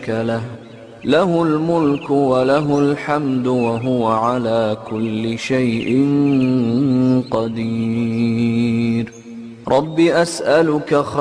شريك له، له الملك وله الحمد وهو على كل شيء قدير. رب أسألك